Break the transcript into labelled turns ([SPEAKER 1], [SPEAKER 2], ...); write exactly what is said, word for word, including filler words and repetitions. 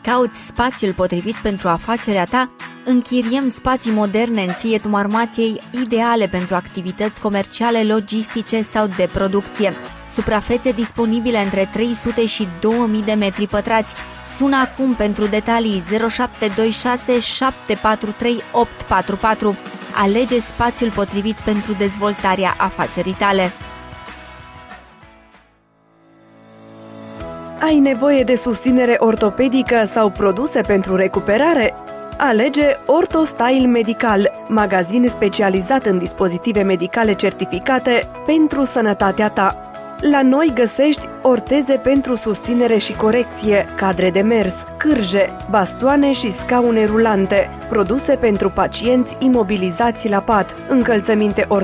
[SPEAKER 1] Cauți spațiul potrivit pentru afacerea ta? Închiriem spații moderne în Sietul Marmației, ideale pentru activități comerciale, logistice sau de producție. Suprafețe disponibile între trei sute și două mii de metri pătrați. Sună acum pentru detalii zero șapte doi șase șapte patru trei opt patru patru. Alege spațiul potrivit pentru dezvoltarea afacerii tale.
[SPEAKER 2] Ai nevoie de susținere ortopedică sau produse pentru recuperare? Alege OrthoStyle Medical, magazin specializat în dispozitive medicale certificate pentru sănătatea ta. La noi găsești orteze pentru susținere și corecție, cadre de mers, cârje, bastoane și scaune rulante, produse pentru pacienți imobilizați la pat, încălțăminte ortopedice,